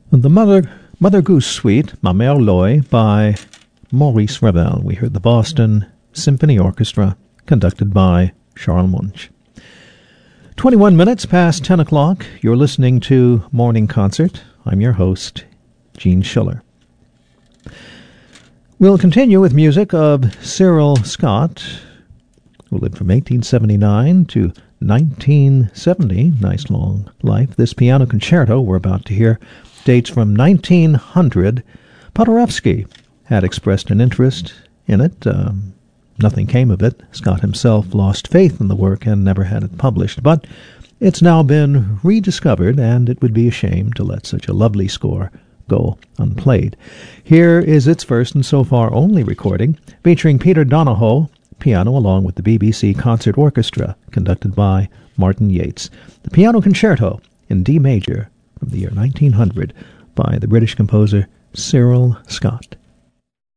The Mother Goose Suite, Ma Mère Loy, by Maurice Ravel. We heard the Boston Symphony Orchestra, conducted by Charles Munch. 21 minutes past 10 o'clock. You're listening to Morning Concert. I'm your host, Gene Schiller. We'll continue with music of Cyril Scott, who lived from 1879 to 1970. Nice long life. This piano concerto we're about to hear dates from 1900. Paderewski had expressed an interest in it. Nothing came of it. Scott himself lost faith in the work and never had it published. But it's now been rediscovered, and it would be a shame to let such a lovely score go unplayed. Here is its first and so far only recording, featuring Peter Donahoe, piano, along with the BBC Concert Orchestra, conducted by Martin Yates. The Piano Concerto in D major from the year 1900 by the British composer Cyril Scott.